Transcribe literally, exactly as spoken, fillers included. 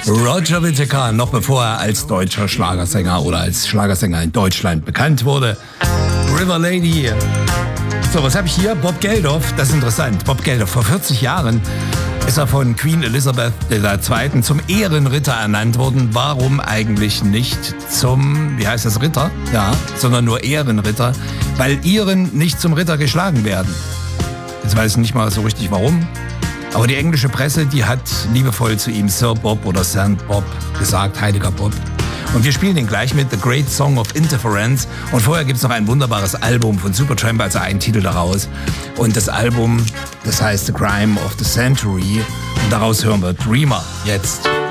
Roger Whittaker, noch bevor er als deutscher Schlagersänger oder als Schlagersänger in Deutschland bekannt wurde. River Lady. So, was habe ich hier? Bob Geldof, das ist interessant. Bob Geldof, vor vierzig Jahren ist er von Queen Elizabeth der Zweiten zum Ehrenritter ernannt worden. Warum eigentlich nicht zum, wie heißt das, Ritter? Ja, sondern nur Ehrenritter, weil Iren nicht zum Ritter geschlagen werden. Jetzt weiß ich nicht mal so richtig warum. Aber die englische Presse, die hat liebevoll zu ihm Sir Bob oder Saint Bob gesagt, heiliger Bob. Und wir spielen den gleich mit The Great Song of Interference. Und vorher gibt es noch ein wunderbares Album von Supertramp, also einen Titel daraus. Und das Album, das heißt The Crime of the Century. Und daraus hören wir Dreamer jetzt.